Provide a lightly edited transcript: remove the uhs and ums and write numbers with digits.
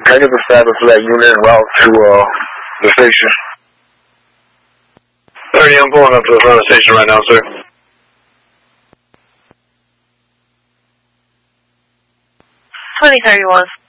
Negative establish flag unit en route to the station. 30, I'm pulling up to the front of the station right now, sir. 2031.